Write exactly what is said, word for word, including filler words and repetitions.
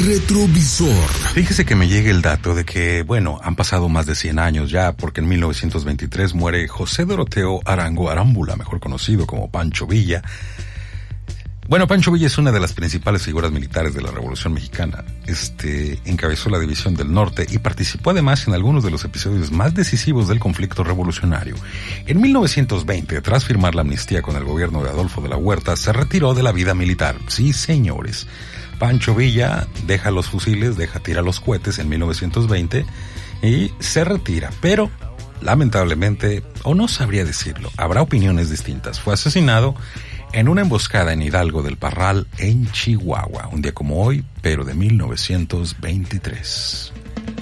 retrovisor. Fíjese que me llega el dato de que, bueno, han pasado más de cien años ya, porque en mil novecientos veintitrés muere José Doroteo Arango Arámbula, mejor conocido como Pancho Villa. Bueno, Pancho Villa es una de las principales figuras militares de la Revolución Mexicana. Este encabezó la División del Norte y participó además en algunos de los episodios más decisivos del conflicto revolucionario. En mil novecientos veinte, tras firmar la amnistía con el gobierno de Adolfo de la Huerta, se retiró de la vida militar. Sí, señores. Pancho Villa deja los fusiles, deja tirar los cohetes en mil novecientos veinte y se retira. Pero, lamentablemente, o no sabría decirlo, habrá opiniones distintas. Fue asesinado en una emboscada en Hidalgo del Parral, en Chihuahua, un día como hoy, pero de mil novecientos veintitrés.